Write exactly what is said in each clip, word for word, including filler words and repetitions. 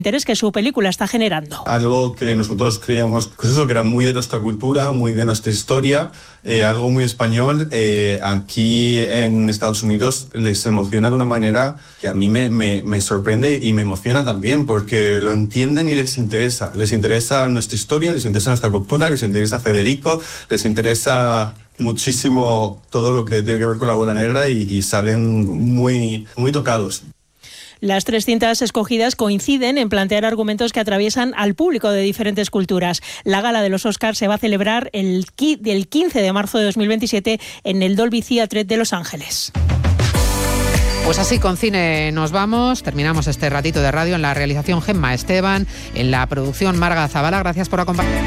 interés que su película está generando. Algo que nosotros creíamos pues eso, que era muy de nuestra cultura, muy de nuestra historia, eh, algo muy español, eh, aquí en Estados Unidos les emociona de una manera que a mí me, me, me sorprende y me emociona también, porque lo entienden y les interesa. Les interesa nuestra historia, les interesa nuestra cultura, les interesa Federico, les interesa muchísimo todo lo que tiene que ver con la boda negra y, y salen muy, muy tocados. Las tres cintas escogidas coinciden en plantear argumentos que atraviesan al público de diferentes culturas. La gala de los Oscars se va a celebrar el del quince de marzo de dos mil veintisiete en el Dolby Theatre de Los Ángeles. Pues así con cine nos vamos, terminamos este ratito de radio. En la realización Gemma Esteban, en la producción Marga Zavala. Gracias por acompañarnos.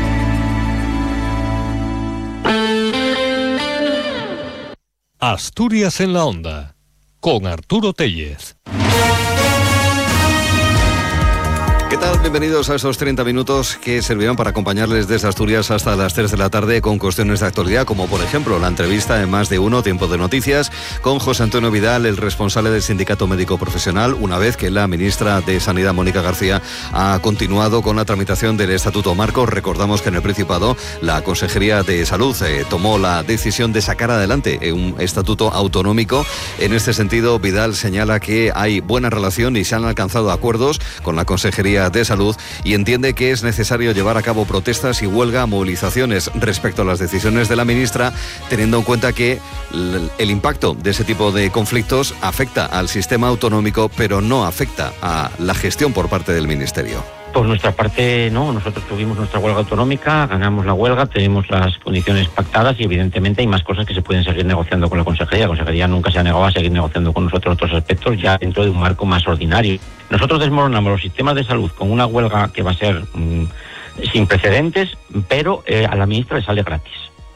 Asturias en la Onda, con Arturo Tellez. ¿Qué tal? Bienvenidos a estos treinta minutos que servirán para acompañarles desde Asturias hasta las tres de la tarde con cuestiones de actualidad, como por ejemplo la entrevista en Más de Uno, Tiempo de Noticias, con José Antonio Vidal, el responsable del Sindicato Médico Profesional, una vez que la ministra de Sanidad, Mónica García, ha continuado con la tramitación del Estatuto Marco. Recordamos que en el Principado la Consejería de Salud eh, tomó la decisión de sacar adelante un estatuto autonómico. En este sentido, Vidal señala que hay buena relación y se han alcanzado acuerdos con la Consejería de Salud y entiende que es necesario llevar a cabo protestas y huelga, movilizaciones respecto a las decisiones de la ministra, teniendo en cuenta que el impacto de ese tipo de conflictos afecta al sistema autonómico, pero no afecta a la gestión por parte del Ministerio. Por nuestra parte, no, nosotros tuvimos nuestra huelga autonómica, ganamos la huelga, tenemos las condiciones pactadas y evidentemente hay más cosas que se pueden seguir negociando con la Consejería. La Consejería nunca se ha negado a seguir negociando con nosotros otros aspectos ya dentro de un marco más ordinario. Nosotros desmoronamos los sistemas de salud con una huelga que va a ser mmm, sin precedentes, pero eh, a la ministra le sale gratis,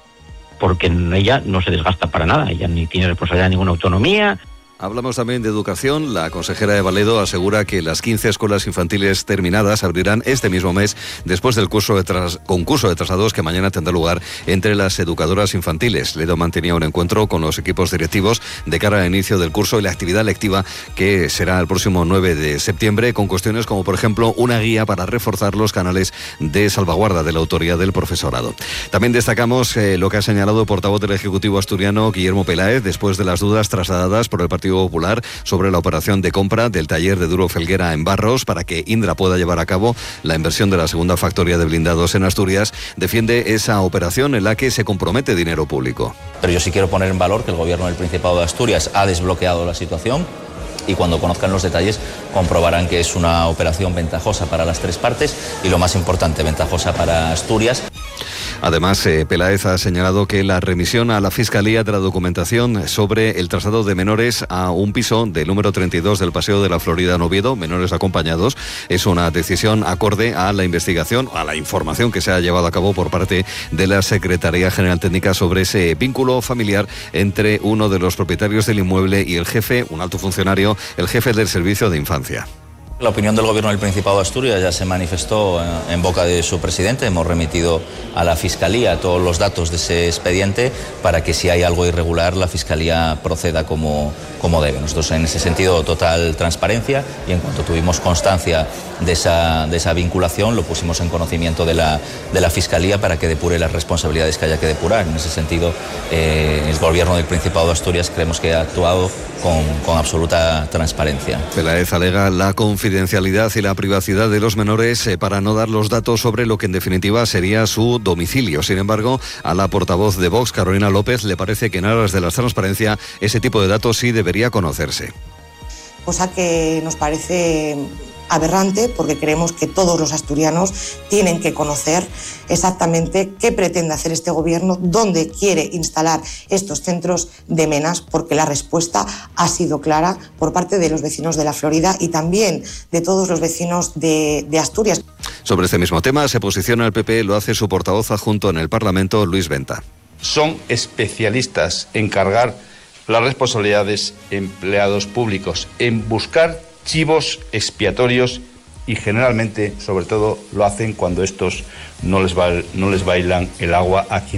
porque ella no se desgasta para nada, ella ni tiene responsabilidad de ninguna autonomía. Hablamos también de educación. La consejera de Valedo asegura que las quince escuelas infantiles terminadas abrirán este mismo mes después del curso de tras, concurso de traslados que mañana tendrá lugar entre las educadoras infantiles. Ledo mantenía un encuentro con los equipos directivos de cara al inicio del curso y la actividad lectiva que será el próximo nueve de septiembre, con cuestiones como por ejemplo una guía para reforzar los canales de salvaguarda de la autoría del profesorado. También destacamos eh, lo que ha señalado el portavoz del Ejecutivo asturiano, Guillermo Peláez, después de las dudas trasladadas por el Partido Popular sobre la operación de compra del taller de Duro Felguera en Barros para que Indra pueda llevar a cabo la inversión de la segunda factoría de blindados en Asturias. Defiende esa operación en la que se compromete dinero público. Pero yo sí quiero poner en valor que el Gobierno del Principado de Asturias ha desbloqueado la situación y cuando conozcan los detalles comprobarán que es una operación ventajosa para las tres partes y lo más importante, ventajosa para Asturias. Además, eh, Peláez ha señalado que la remisión a la Fiscalía de la documentación sobre el traslado de menores a un piso del número treinta y dos del Paseo de la Florida en Oviedo, menores acompañados, es una decisión acorde a la investigación, a la información que se ha llevado a cabo por parte de la Secretaría General Técnica sobre ese vínculo familiar entre uno de los propietarios del inmueble y el jefe, un alto funcionario, el jefe del Servicio de Infancia. La opinión del Gobierno del Principado de Asturias ya se manifestó en boca de su presidente. Hemos remitido a la Fiscalía todos los datos de ese expediente para que si hay algo irregular la Fiscalía proceda como, como debe. Nosotros en ese sentido total transparencia y en cuanto tuvimos constancia de esa, de esa vinculación lo pusimos en conocimiento de la, de la Fiscalía para que depure las responsabilidades que haya que depurar. En ese sentido eh, el Gobierno del Principado de Asturias creemos que ha actuado con, con absoluta transparencia. Peláez alega la confidencialidad y la privacidad de los menores eh, para no dar los datos sobre lo que en definitiva sería su domicilio. Sin embargo, a la portavoz de Vox, Carolina López, le parece que en aras de la transparencia ese tipo de datos sí debería conocerse. Cosa que nos parece aberrante porque creemos que todos los asturianos tienen que conocer exactamente qué pretende hacer este gobierno, dónde quiere instalar estos centros de menas, porque la respuesta ha sido clara por parte de los vecinos de la Florida y también de todos los vecinos de, de Asturias. Sobre este mismo tema se posiciona el P P, lo hace su portavoz adjunto en el Parlamento, Luis Venta. Son especialistas en cargar las responsabilidades empleados públicos, en buscar chivos expiatorios y generalmente, sobre todo, lo hacen cuando estos no les, ba- no les bailan el agua a quien